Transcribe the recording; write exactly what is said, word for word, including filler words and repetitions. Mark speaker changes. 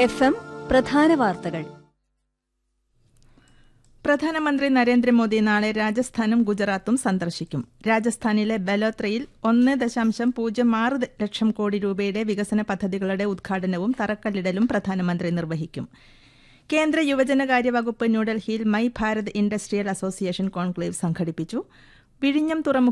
Speaker 1: F M പ്രധാന വാർത്തകൾ.
Speaker 2: പ്രധാനമന്ത്രി നരേന്ദ്രമോദി നാളെ രാജസ്ഥാനും ഗുജറാത്തും സന്ദർശിക്കും. രാജസ്ഥാനിലെ ബലോത്രയിൽ ഒന്ന് ദശാംശം പൂജ്യം ആറ് ലക്ഷം കോടി രൂപയുടെ വികസന പദ്ധതികളുടെ ഉദ്ഘാടനവും തറക്കല്ലിടലും പ്രധാനമന്ത്രി നിർവഹിക്കും. കേന്ദ്ര യുവജനകാര്യ വകുപ്പ് ന്യൂഡൽഹിയിൽ my Bharat industrial association conclave സംഘടിപ്പിച്ചു. വിഴിഞ്ഞം തുറമുഖ